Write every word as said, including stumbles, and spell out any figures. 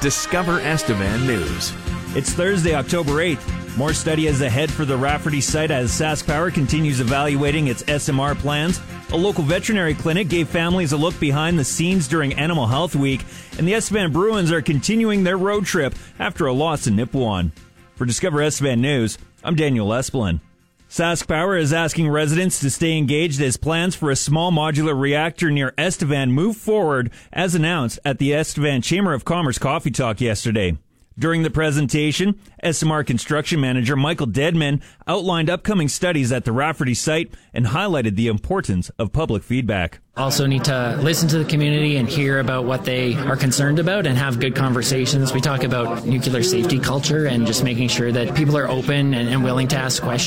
Discover Estevan News. It's Thursday, October eighth. More study is ahead for the Rafferty site as SaskPower continues evaluating its S M R plans. A local veterinary clinic gave families a look behind the scenes during Animal Health Week, and the Estevan Bruins are continuing their road trip after a loss in Nipawin. For Discover Estevan News, I'm Daniel Esplin. SaskPower is asking residents to stay engaged as plans for a small modular reactor near Estevan move forward, as announced at the Estevan Chamber of Commerce Coffee Talk yesterday. During the presentation, S M R construction manager Michael Deadman outlined upcoming studies at the Rafferty site and highlighted the importance of public feedback. Also need to listen to the community and hear about what they are concerned about and have good conversations. We talk about nuclear safety culture and just making sure that people are open and, and willing to ask questions.